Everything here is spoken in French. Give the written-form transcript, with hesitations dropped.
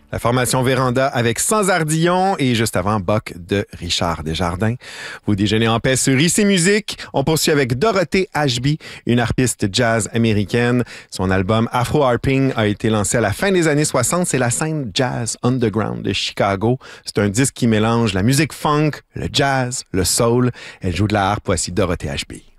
La formation Véranda avec Sans Ardillon et juste avant Boc de Richard Desjardins. Vous déjeunez en paix sur ICI Musique. On poursuit avec Dorothée Ashby, une harpiste jazz américaine. Son album Afro Harping a été lancé à la fin des années 60. C'est la scène jazz underground de Chicago. C'est un disque qui mélange la musique funk, le jazz, le soul. Elle joue de la harpe. Voici Dorothée Ashby.